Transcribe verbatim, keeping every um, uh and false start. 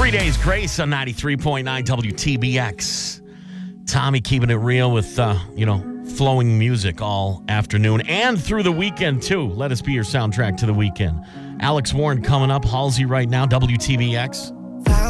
Three Days Grace on ninety-three point nine W T B X. Tommy keeping it real with, uh, you know, flowing music all afternoon and through the weekend, too. Let us be your soundtrack to the weekend. Alex Warren coming up. Halsey right now, W T B X.